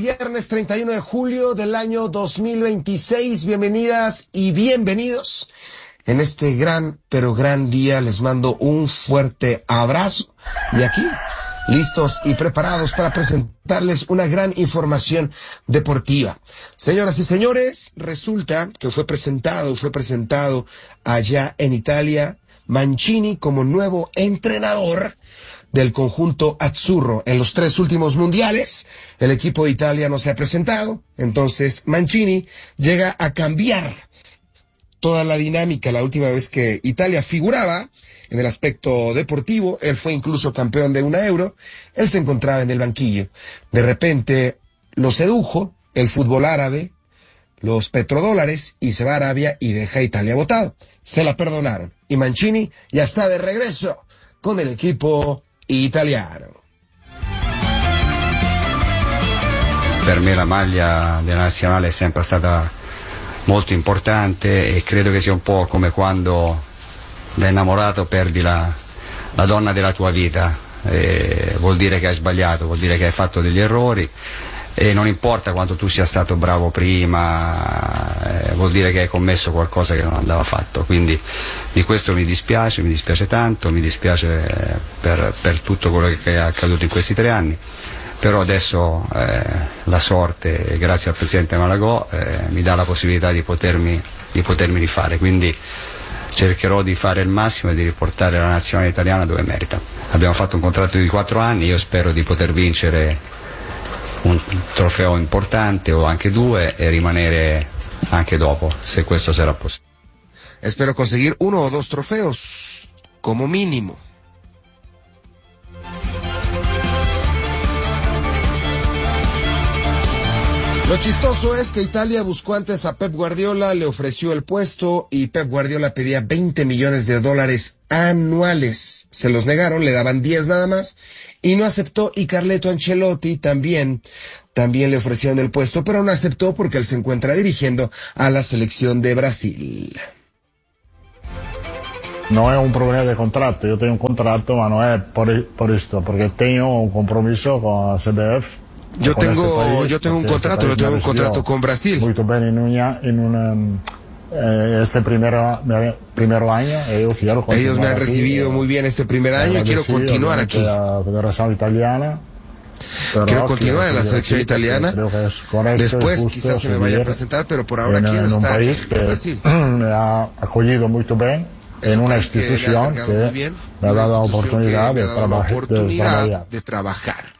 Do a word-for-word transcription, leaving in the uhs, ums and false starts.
viernes treinta y uno de julio del año dos mil veintiséis. Bienvenidas y bienvenidos. En este gran, pero gran día les mando un fuerte abrazo. Y aquí, listos y preparados para presentarles una gran información deportiva. Señoras y señores, resulta que fue presentado, fue presentado allá en Italia Mancini como nuevo entrenador del conjunto azzurro. En los tres últimos mundiales, el equipo de Italia no se ha presentado, entonces Mancini llega a cambiar toda la dinámica. La última vez que Italia figuraba en el aspecto deportivo, él fue incluso campeón de una Euro, él se encontraba en el banquillo. De repente lo sedujo el fútbol árabe, los petrodólares, y se va a Arabia y deja a Italia botado. Se la perdonaron y Mancini ya está de regreso con el equipo italiano. Per me la maglia della nazionale è sempre stata molto importante e credo che sia un po' come quando da innamorato perdi la, la donna della tua vita. E vuol dire che hai sbagliato, vuol dire che hai fatto degli errori e non importa quanto tu sia stato bravo prima, eh, vuol dire che hai commesso qualcosa che non andava fatto, quindi di questo mi dispiace, mi dispiace tanto, mi dispiace per, per tutto quello che è accaduto in questi tre anni, però adesso eh, la sorte, grazie al presidente Malagò, eh, mi dà la possibilità di potermi, di potermi rifare, quindi cercherò di fare il massimo e di riportare la nazionale italiana dove merita. Abbiamo fatto un contratto di quattro anni, io spero di poter vincere un trofeo importante o anche due e rimanere anche dopo, se questo sarà possibile. Espero conseguir uno o dos trofeos, como mínimo. Lo chistoso es que Italia buscó antes a Pep Guardiola, le ofreció el puesto y Pep Guardiola pedía veinte millones de dólares anuales. Se los negaron, le daban diez nada más y no aceptó. Y Carleto Ancelotti también, también le ofrecieron el puesto, pero no aceptó porque él se encuentra dirigiendo a la selección de Brasil. No es un problema de contrato, yo tengo un contrato, pero no es por, por esto, porque tengo un compromiso con la C B F. Yo tengo, país, yo tengo un contrato, yo tengo un contrato con Brasil. Muy bien en, una, en una, eh, este primer, primer año. Yo quiero Ellos me han aquí, recibido muy bien este primer año y quiero continuar aquí. La Federación Italiana. Quiero continuar en la selección italiana. Después quizás se me vaya a presentar, pero por ahora en, quiero en estar en Brasil. Me ha acogido muy bien en una institución que, que me ha dado la oportunidad, me ha dado la de, oportunidad trabajar, de trabajar.